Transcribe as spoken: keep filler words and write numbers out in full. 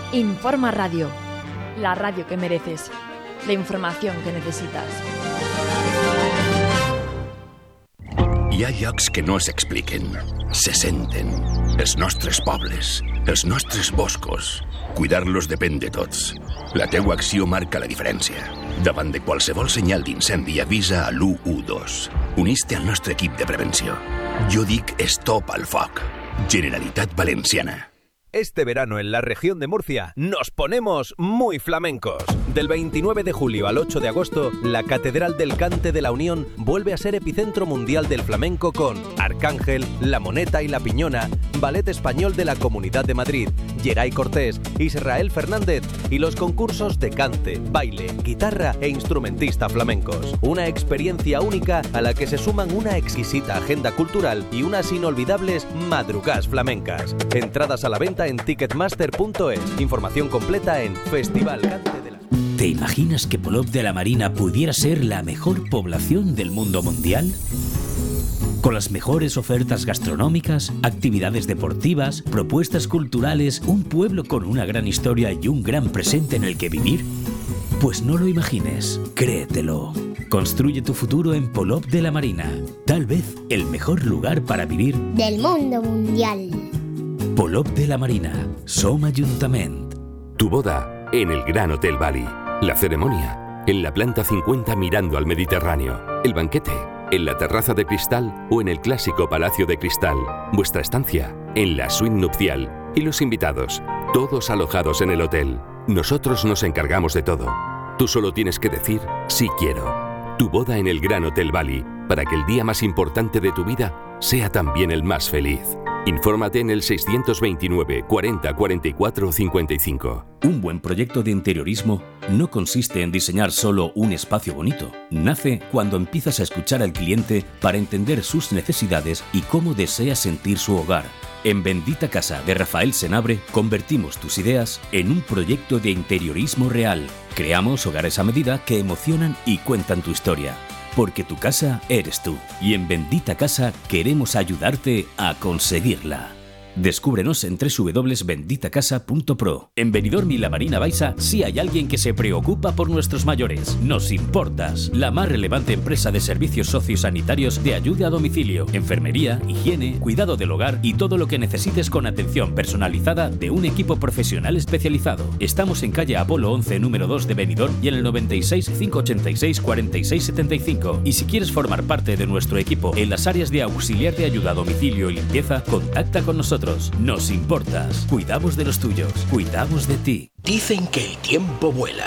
Informa Radio, la radio que mereces, la información que necessites. Hi ha llocs que no s'expliquen, se senten. Els nostres pobles, els nostres boscos. Cuidar-los depèn de tots. La teua acció marca la diferència. Davant de qualsevol senyal d'incendi, avisa a l'u u dos. Unís-te al nostre equip de prevenció. Jo dic Stop al foc. Generalitat Valenciana. Este verano en la región de Murcia nos ponemos muy flamencos. Del veintinueve de julio al ocho de agosto, la Catedral del Cante de la Unión vuelve a ser epicentro mundial del flamenco con Arcángel, La Moneta y La Piñona, Ballet Español de la Comunidad de Madrid, Geray Cortés, Israel Fernández y los concursos de cante, baile, guitarra e instrumentista flamencos. Una experiencia única a la que se suman una exquisita agenda cultural y unas inolvidables madrugadas flamencas. Entradas a la venta en ticketmaster punto es. Información completa en Festival Cante de la... ¿Te imaginas que Polop de la Marina pudiera ser la mejor población del mundo mundial? Con las mejores ofertas gastronómicas, actividades deportivas, propuestas culturales, un pueblo con una gran historia y un gran presente en el que vivir. Pues no lo imagines, créetelo. Construye tu futuro en Polop de la Marina. Tal vez el mejor lugar para vivir del mundo mundial. Polop de la Marina, Som Ajuntament. Tu boda en el Gran Hotel Bali. La ceremonia en la planta cincuenta mirando al Mediterráneo. El banquete en la terraza de cristal o en el clásico Palacio de Cristal. Vuestra estancia en la suite nupcial. Y los invitados, todos alojados en el hotel. Nosotros nos encargamos de todo. Tú solo tienes que decir sí quiero. Tu boda en el Gran Hotel Bali, para que el día más importante de tu vida sea también el más feliz. Infórmate en el seiscientos veintinueve cuarenta cuarenta y cuatro cincuenta y cinco. Un buen proyecto de interiorismo no consiste en diseñar solo un espacio bonito. Nace cuando empiezas a escuchar al cliente para entender sus necesidades y cómo desea sentir su hogar. En Bendita Casa de Rafael Senabre convertimos tus ideas en un proyecto de interiorismo real. Creamos hogares a medida que emocionan y cuentan tu historia. Porque tu casa eres tú. Y en Bendita Casa queremos ayudarte a conseguirla. Descúbrenos en doble u doble u doble u punto bendita casa punto pro. En Benidorm y la Marina Baixa sí hay alguien que se preocupa por nuestros mayores. Nos importas. La más relevante empresa de servicios sociosanitarios de ayuda a domicilio, enfermería, higiene, cuidado del hogar y todo lo que necesites con atención personalizada de un equipo profesional especializado. Estamos en calle Apolo once, número dos de Benidorm y en el noventa y seis, cinco ochenta y seis, cuarenta y seis setenta y cinco. Y si quieres formar parte de nuestro equipo en las áreas de auxiliar de ayuda a domicilio y limpieza, contacta con nosotros. Nos importas. Cuidamos de los tuyos. Cuidamos de ti. Dicen que el tiempo vuela.